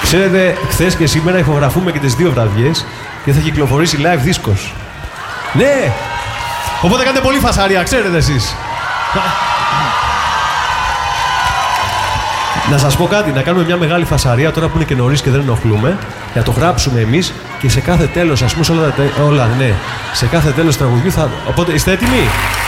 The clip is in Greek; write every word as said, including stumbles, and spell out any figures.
Ξέρετε, χθες και σήμερα ηχογραφούμε και τις δύο βραδιές και θα κυκλοφορήσει live δίσκος. Ναι! Οπότε κάντε πολύ φασαρία, ξέρετε εσείς. Να σας πω κάτι, να κάνουμε μια μεγάλη φασαρία τώρα που είναι και νωρίς και δεν ενοχλούμε, να το γράψουμε εμείς και σε κάθε τέλος, ας πούμε, όλα, όλα, ναι, σε κάθε τέλος τραγουδιού θα... Οπότε είστε έτοιμοι?